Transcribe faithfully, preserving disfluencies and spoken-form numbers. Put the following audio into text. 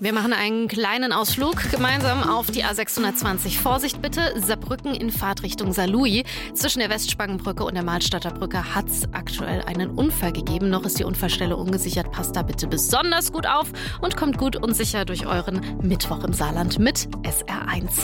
Wir machen einen kleinen Ausflug gemeinsam auf die A sechshundertzwanzig. Vorsicht bitte, Saarbrücken in Fahrtrichtung Saarlouis. Zwischen der Westspangenbrücke und der Mahlstadter Brücke hat es aktuell einen Unfall gegeben. Noch ist die Unfallstelle ungesichert. Passt da bitte besonders gut auf und kommt gut und sicher durch euren Mittwoch im Saarland mit S R eins.